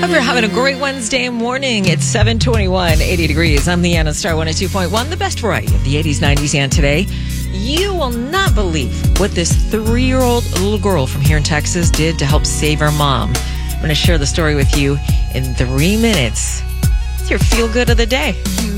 Hope you're having a great Wednesday morning. It's 7:21, 80 degrees. I'm Leanna Star 102.1, the best variety of the 80s, 90s, and today. You will not believe what this 3-year-old little girl from here in Texas did to help save her mom. I'm going to share the story with you in 3 minutes. It's your feel good of the day.